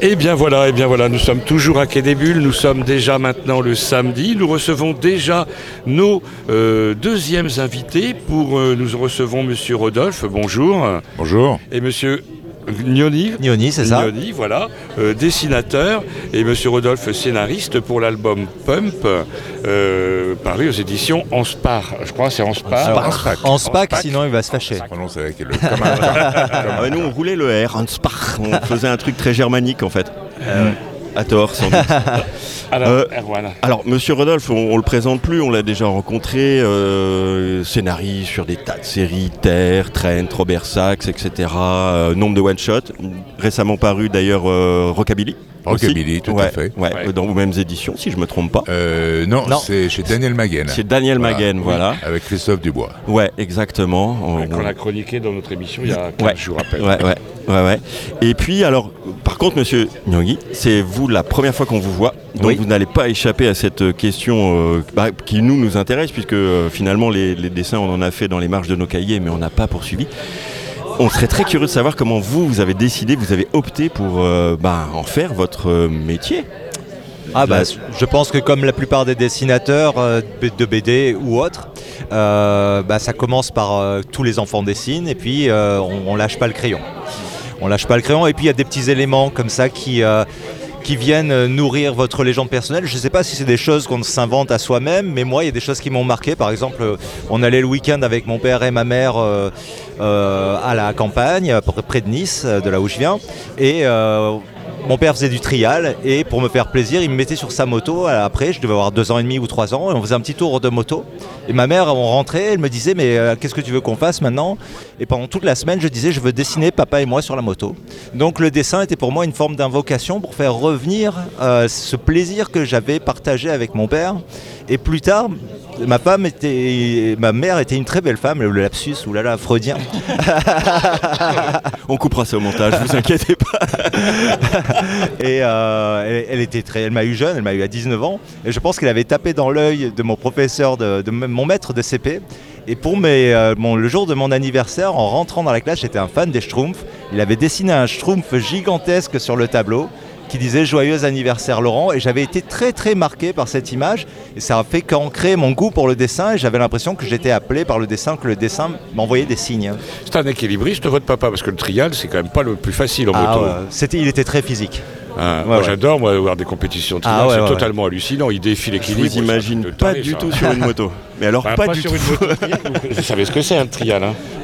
Et bien voilà, nous sommes toujours à Quai des Bulles, nous sommes déjà maintenant le samedi, nous recevons déjà nos deuxièmes invités. Nous recevons Monsieur Rodolphe, bonjour. Bonjour. Et Monsieur Gnoni, c'est ça. Gnoni, voilà, dessinateur, et Monsieur Rodolphe, scénariste pour l'album Pump, paru aux éditions Anspar. Je crois que c'est Anspar. Anspar, sinon il va se fâcher. Prononce avec le Nous on roulait le R, Anspar. On faisait un truc très germanique en fait. À tort, sans doute. Erwan. Alors, Monsieur Rodolphe, on le présente plus, on l'a déjà rencontré, scénariste sur des tas de séries, Terre, Trent, Robert Sachs, etc. Nombre de one-shots, récemment paru d'ailleurs Rockabilly. Rockabilly, tout à fait. Ouais. Dans vos mêmes éditions, si je me trompe pas. Non, c'est chez Daniel Maguen. Chez Daniel Maguen, voilà. Avec Christophe Dubois. Ouais, exactement. Qu'on a chroniqué dans notre émission il y a 15 jours à peine. Ouais. Et puis, alors, par contre, Monsieur Gnoni, c'est vous la première fois qu'on vous voit, donc vous n'allez pas échapper à cette question qui nous intéresse, puisque finalement, les dessins, on en a fait dans les marges de nos cahiers, mais on n'a pas poursuivi. On serait très curieux de savoir comment vous avez décidé, vous avez opté pour en faire votre métier. Je pense que comme la plupart des dessinateurs de BD ou autres, ça commence par tous les enfants dessinent et puis on lâche pas le crayon. Et puis il y a des petits éléments comme ça qui viennent nourrir votre légende personnelle. Je ne sais pas si c'est des choses qu'on s'invente à soi-même, mais moi il y a des choses qui m'ont marqué. Par exemple, on allait le week-end avec mon père et ma mère à la campagne, près de Nice, de là où je viens, et mon père faisait du trial et pour me faire plaisir, il me mettait sur sa moto. Après, je devais avoir 2 ans et demi ou 3 ans et on faisait un petit tour de moto. Et ma mère, on rentrait, elle me disait mais qu'est-ce que tu veux qu'on fasse maintenant ? Et pendant toute la semaine, je disais je veux dessiner papa et moi sur la moto. Donc le dessin était pour moi une forme d'invocation pour faire revenir ce plaisir que j'avais partagé avec mon père. Et plus tard, ma mère était une très belle femme, le lapsus, oulala, freudien. On coupera ça au montage, vous inquiétez pas. Et elle m'a eu jeune, elle m'a eu à 19 ans. Et je pense qu'elle avait tapé dans l'œil de mon professeur, de mon maître de CP. Et pour le jour de mon anniversaire, en rentrant dans la classe, j'étais un fan des Schtroumpfs. Il avait dessiné un Schtroumpf gigantesque sur le tableau qui disait « Joyeux anniversaire Laurent » et j'avais été très très marqué par cette image et ça a fait qu'ancrer mon goût pour le dessin et j'avais l'impression que j'étais appelé par le dessin, que le dessin m'envoyait des signes. C'est un équilibriste votre papa parce que le trial c'est quand même pas le plus facile en moto. Il était très physique. J'adore voir des compétitions de trial, c'est totalement hallucinant, il défie l'équilibre. Je vous imagine pas du tout sur une moto. Mais alors pas du sur tout. Une moto. Vous savez ce que c'est un trial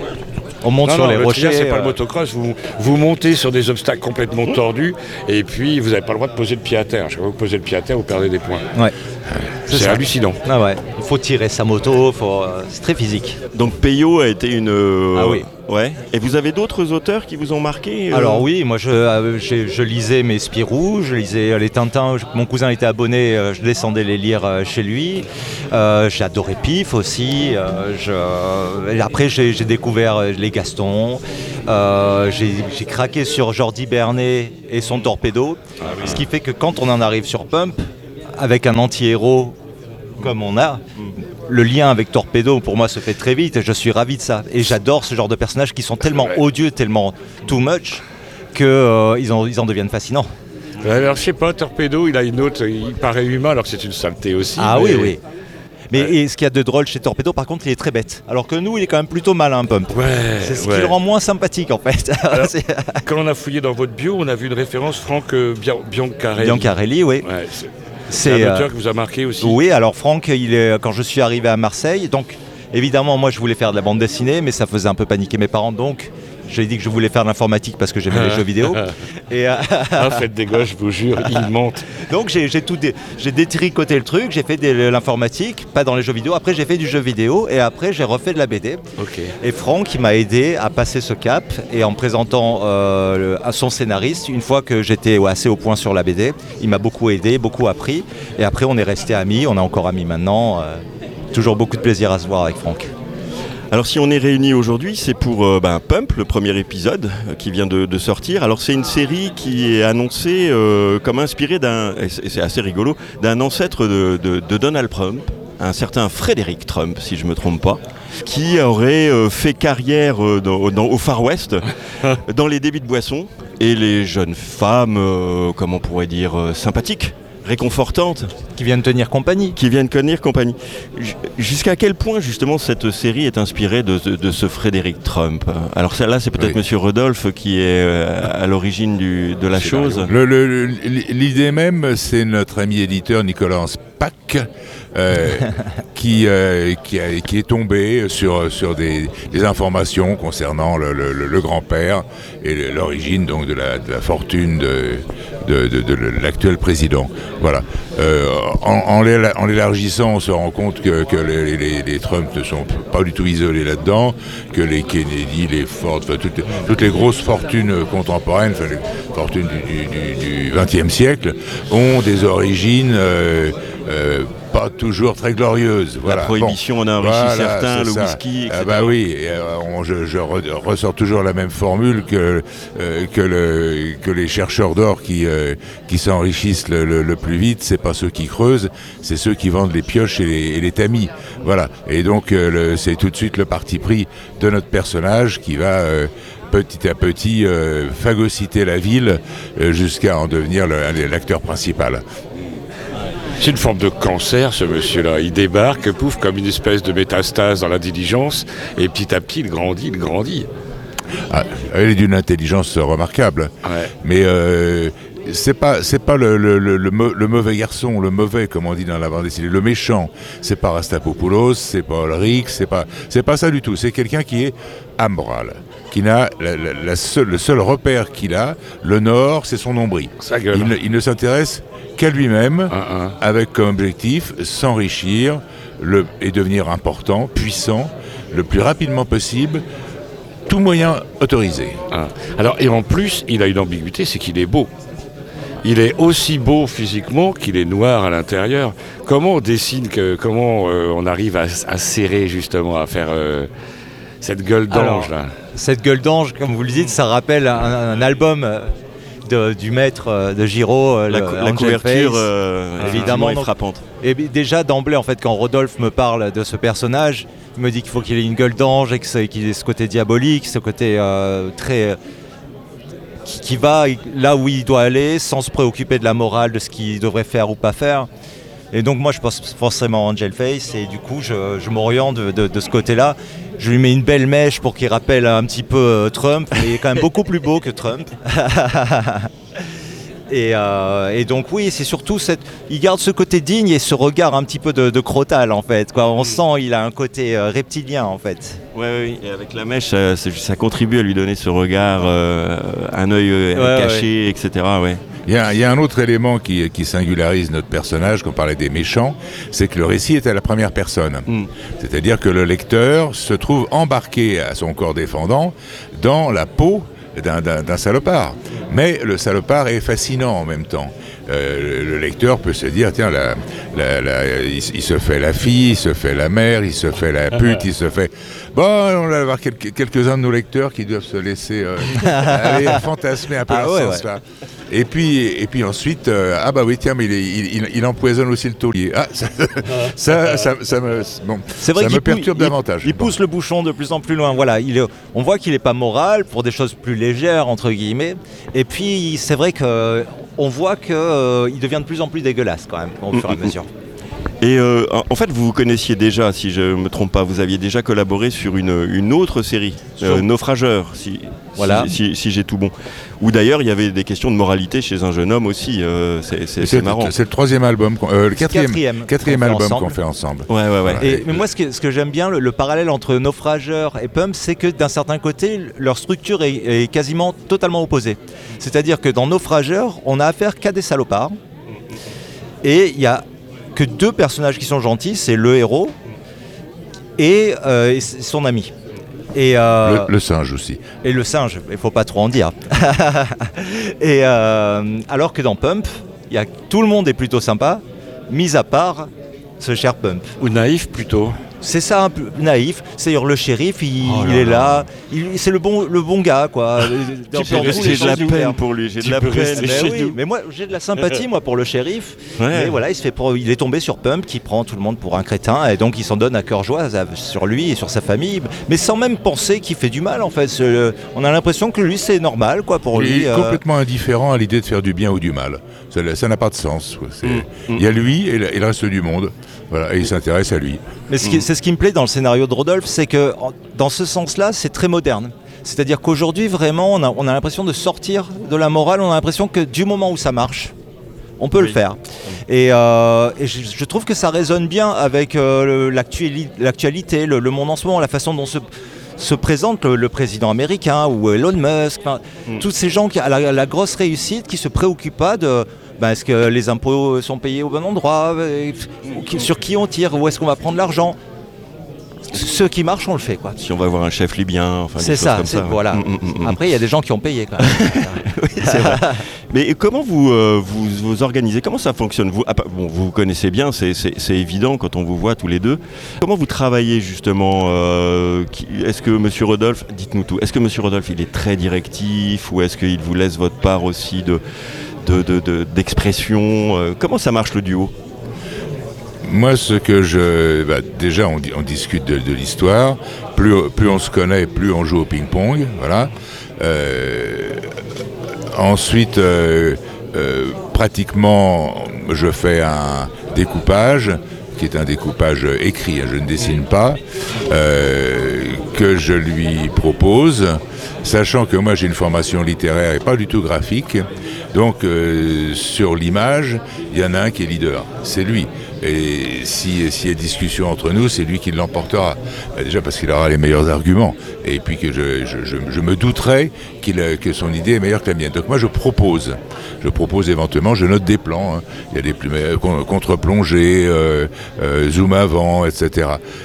On monte sur les rochers. Trial, c'est pas le motocross. Vous montez sur des obstacles complètement tordus et puis vous n'avez pas le droit de poser le pied à terre. Chaque fois que vous posez le pied à terre, vous perdez des points. Ouais. C'est hallucinant. Il faut tirer sa moto, c'est très physique. Donc Peyo a été une... oui. Ouais. Et vous avez d'autres auteurs qui vous ont marqué Alors oui, moi je lisais mes Spirou, je lisais les Tintins, mon cousin était abonné, je descendais les lire chez lui. J'adorais Pif aussi. Après j'ai découvert les Gaston. J'ai craqué sur Jordi Bernet et son Torpedo. Ce qui fait que quand on en arrive sur Pump, avec un anti-héros comme on a, le lien avec Torpedo pour moi se fait très vite et je suis ravi de ça. Et j'adore ce genre de personnages qui sont tellement odieux, tellement too much, qu'ils en deviennent fascinants. Alors je sais pas, Torpedo, il paraît humain alors que c'est une saleté aussi. Oui. Mais ce qu'il y a de drôle chez Torpedo, par contre, il est très bête. Alors que nous, il est quand même plutôt malin, Pump. C'est ce qui le rend moins sympathique, en fait. Alors, quand on a fouillé dans votre bio, on a vu une référence Franck Biancarelli. Biancarelli, oui. C'est un auteur qui vous a marqué aussi. Oui, alors Franck, quand je suis arrivé à Marseille, donc évidemment, moi, je voulais faire de la bande dessinée, mais ça faisait un peu paniquer mes parents, donc... J'ai dit que je voulais faire de l'informatique parce que j'aimais les jeux vidéo. Faites des gosses, je vous jure, ils mentent. Donc j'ai détricoté le truc, j'ai fait de l'informatique, pas dans les jeux vidéo. Après j'ai fait du jeu vidéo et après j'ai refait de la BD. Et Franck il m'a aidé à passer ce cap et en me présentant à son scénariste, une fois que j'étais assez au point sur la BD, il m'a beaucoup aidé, beaucoup appris. Et après on est restés amis, on est encore amis maintenant. Toujours beaucoup de plaisir à se voir avec Franck. Alors si on est réunis aujourd'hui, c'est pour Pump, le premier épisode qui vient de sortir. Alors c'est une série qui est annoncée comme inspirée c'est assez rigolo, d'un ancêtre de Donald Trump. un certain Frédéric Trump, si je ne me trompe pas, qui aurait fait carrière au Far West, dans les débits de boissons, et les jeunes femmes, comment on pourrait dire, sympathiques, réconfortantes. Qui viennent tenir compagnie. Jusqu'à quel point, justement, cette série est inspirée de ce Frédéric Trump? Alors là, c'est peut-être Monsieur Rodolphe qui est à l'origine de la chose. L'idée même, c'est notre ami éditeur Nicolas Spack, qui est tombé sur des informations concernant le grand-père et l'origine donc de la fortune de l'actuel président. Voilà. En l'élargissant, on se rend compte que les Trump ne sont pas du tout isolés là-dedans, que les Kennedy, les Ford, toutes les grosses fortunes contemporaines, les fortunes du XXe siècle, ont des origines pas toujours très glorieuse. La prohibition en a enrichi certains, le whisky, etc. Je ressors toujours la même formule que les chercheurs d'or qui s'enrichissent le plus vite, c'est pas ceux qui creusent, c'est ceux qui vendent les pioches et les tamis. Voilà. Et donc c'est tout de suite le parti pris de notre personnage qui va petit à petit phagocyter la ville jusqu'à en devenir l'acteur principal. C'est une forme de cancer, ce monsieur-là. Il débarque, pouf, comme une espèce de métastase dans la diligence, et petit à petit, il grandit. Ah, elle est d'une intelligence remarquable. Ouais. Mais c'est pas le mauvais garçon, le mauvais, comme on dit dans la bande dessinée, le méchant. C'est pas Rastapopoulos, c'est pas Ulrich, c'est pas ça du tout. C'est quelqu'un qui est amoral, qui n'a le seul repère qu'il a, le Nord, c'est son nombril. Il ne s'intéresse qu'à lui-même, avec comme objectif s'enrichir et devenir important, puissant, le plus rapidement possible, tout moyen autorisé. Alors, et en plus, il a une ambiguïté, c'est qu'il est beau. Il est aussi beau physiquement qu'il est noir à l'intérieur. Comment on dessine, comment on arrive à serrer justement, à faire cette gueule d'ange là? Cette gueule d'ange, comme vous le dites, ça rappelle un album du maître de Giraud, la couverture évidemment est frappante. Et déjà d'emblée, en fait, quand Rodolphe me parle de ce personnage, il me dit qu'il faut qu'il ait une gueule d'ange et qu'il ait ce côté diabolique, ce côté très qui va là où il doit aller, sans se préoccuper de la morale, de ce qu'il devrait faire ou pas faire. Et donc moi je pense forcément à Angel Face, et du coup je m'oriente de ce côté-là. Je lui mets une belle mèche pour qu'il rappelle un petit peu Trump, mais il est quand même beaucoup plus beau que Trump. Et donc oui, c'est surtout il garde ce côté digne et ce regard un petit peu de Crotal en fait. On sent il a un côté reptilien en fait. Oui, et avec la mèche, ça contribue à lui donner ce regard, un œil caché, etc. Ouais. Il y a un autre élément qui singularise notre personnage, quand on parlait des méchants, c'est que le récit est à la première personne. C'est-à-dire que le lecteur se trouve embarqué à son corps défendant dans la peau d'un salopard. Mais le salopard est fascinant en même temps. Le lecteur peut se dire, tiens, il se fait la fille, il se fait la mère, il se fait la pute, il se fait... Bon, on va avoir quelques-uns de nos lecteurs qui doivent se laisser aller fantasmer un peu dans ce sens-là. Et puis ensuite, mais il empoisonne aussi le taulier. Ça me perturbe davantage. Il pousse le bouchon de plus en plus loin. Voilà, on voit qu'il n'est pas moral pour des choses plus légères, entre guillemets. Et puis, c'est vrai qu'on voit qu'il devient de plus en plus dégueulasse quand même, au fur et à mesure. Et en fait, vous connaissiez déjà, si je ne me trompe pas, vous aviez déjà collaboré sur une autre série, Naufrageur, si j'ai tout bon. Où d'ailleurs, il y avait des questions de moralité chez un jeune homme aussi, c'est marrant. C'est le troisième album, le quatrième album qu'on fait ensemble. Ouais. Mais moi, ce que j'aime bien, le parallèle entre Naufrageur et Pump, c'est que d'un certain côté, leur structure est quasiment totalement opposée. C'est-à-dire que dans Naufrageur, on a affaire qu'à des salopards, et il y a que deux personnages qui sont gentils, c'est le héros et son ami. Et le singe aussi. Et le singe, il ne faut pas trop en dire. Et alors que dans Pump, tout le monde est plutôt sympa, mis à part ce cher Pump. Ou naïf plutôt. C'est ça, un peu naïf. C'est-à-dire le shérif, il est là, c'est le bon gars, quoi. J'ai de la peine pour lui, j'ai de la peine. Mais moi, j'ai de la sympathie, moi, pour le shérif. Mais voilà, il est tombé sur Pump, qui prend tout le monde pour un crétin, et donc il s'en donne à cœur joie sur lui et sur sa famille, mais sans même penser qu'il fait du mal, en fait. On a l'impression que lui, c'est normal, quoi, pour lui. Il est complètement indifférent à l'idée de faire du bien ou du mal. Ça n'a pas de sens. Il y a lui et le reste du monde. Voilà, et il s'intéresse à lui. Mais c'est ce qui me plaît dans le scénario de Rodolphe, c'est que dans ce sens-là, c'est très moderne. C'est-à-dire qu'aujourd'hui, vraiment, on a l'impression de sortir de la morale, on a l'impression que du moment où ça marche, on peut le faire. Et je trouve que ça résonne bien avec l'actualité, le monde en ce moment, la façon dont se présente le président américain ou Elon Musk, tous ces gens qui a la grosse réussite, qui se préoccupent pas de est-ce que les impôts sont payés au bon endroit, sur qui on tire, où est-ce qu'on va prendre l'argent. Ce qui marche, on le fait, quoi. Si on va voir un chef libyen, enfin c'est des choses comme ça. Voilà. Après, il y a des gens qui ont payé, quand même. Oui, c'est vrai. Mais comment vous organisez? Comment ça fonctionne? Vous connaissez bien, c'est évident quand on vous voit tous les deux. Comment vous travaillez justement? Est-ce que Monsieur Rodolphe, dites-nous tout, est-ce que Monsieur Rodolphe, il est très directif, ou est-ce qu'il vous laisse votre part aussi d'expression? Comment ça marche le duo? Moi, déjà, on discute de l'histoire. Plus on se connaît, plus on joue au ping-pong. Voilà. Ensuite, pratiquement, je fais un découpage, qui est un découpage écrit, je ne dessine pas, que je lui propose, sachant que moi j'ai une formation littéraire et pas du tout graphique. Donc, sur l'image, il y en a un qui est leader, c'est lui. Et s'il y a discussion entre nous, c'est lui qui l'emportera. Déjà parce qu'il aura les meilleurs arguments. Et puis que je me douterai que son idée est meilleure que la mienne. Donc moi je propose éventuellement, je note des plans. Hein. Il y a des contre-plongées, zoom avant, etc.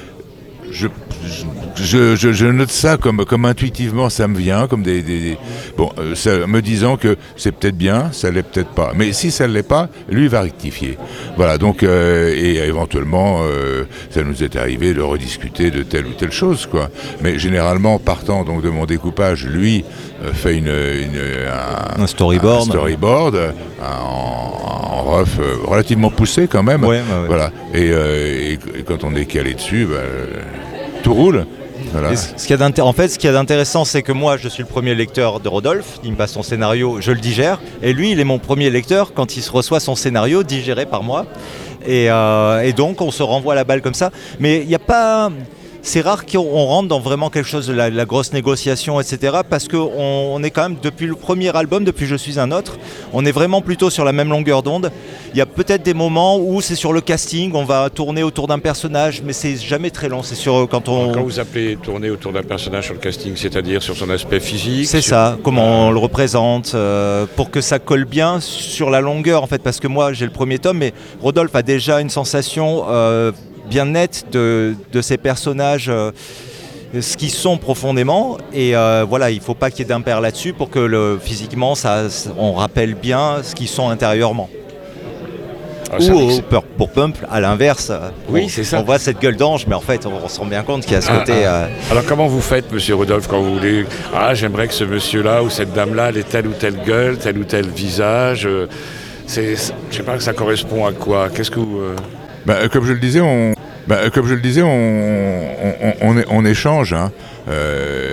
Je note ça comme intuitivement ça me vient, comme me disant que c'est peut-être bien, ça l'est peut-être pas. Mais si ça ne l'est pas, lui va rectifier. Voilà, donc, et éventuellement, ça nous est arrivé de rediscuter de telle ou telle chose, quoi. Mais généralement, partant donc de mon découpage, lui fait un storyboard en rough relativement poussé quand même. Ouais. Voilà. Et quand on est calé dessus, tout roule. Voilà. Ce qu'il y a d'intéressant, c'est que moi, je suis le premier lecteur de Rodolphe. Il me passe son scénario, je le digère. Et lui, il est mon premier lecteur quand il se reçoit son scénario digéré par moi. Et donc, on se renvoie la balle comme ça. Mais il n'y a pas... C'est rare qu'on rentre dans vraiment quelque chose de la grosse négociation, etc. Parce qu'on est quand même, depuis le premier album, depuis Je suis un autre, on est vraiment plutôt sur la même longueur d'onde. Il y a peut-être des moments où c'est sur le casting, on va tourner autour d'un personnage, mais c'est jamais très long. C'est sur quand vous appelez tourner autour d'un personnage sur le casting, c'est-à-dire sur son aspect physique. C'est ça, comment on le représente, pour que ça colle bien sur la longueur, en fait. Parce que moi, j'ai le premier tome, mais Rodolphe a déjà une sensation bien nette de ces personnages, ce qu'ils sont profondément, et voilà, il ne faut pas qu'il y ait d'impair là-dessus pour que physiquement on rappelle bien ce qu'ils sont intérieurement. Pour Pump, à l'inverse, on voit cette gueule d'ange, mais en fait on se rend bien compte qu'il y a ce côté... Alors comment vous faites, Monsieur Rodolphe, quand vous voulez j'aimerais que ce monsieur-là ou cette dame-là ait telle ou telle gueule, tel ou tel visage, je sais pas, ça correspond à quoi? Qu'est-ce que vous... Comme je le disais, on échange. Hein.